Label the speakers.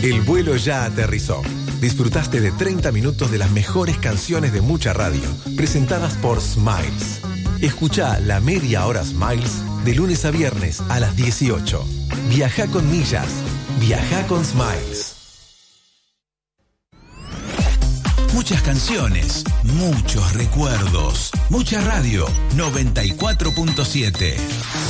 Speaker 1: El vuelo ya aterrizó. Disfrutaste de 30 minutos de las mejores canciones de mucha radio, presentadas por Smiles. Escucha la media hora Smiles de lunes a viernes a las 18. Viaja con millas. Viaja con Smiles.
Speaker 2: Muchas canciones, muchos recuerdos, mucha radio. 94.7.